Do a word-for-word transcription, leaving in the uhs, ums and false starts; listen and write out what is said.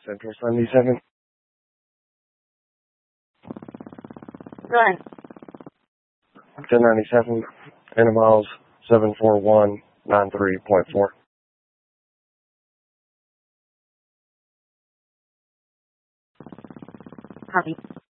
Central seventy-seven. Right. ten ninety-seven, intervals seven four one nine three point four. Copy.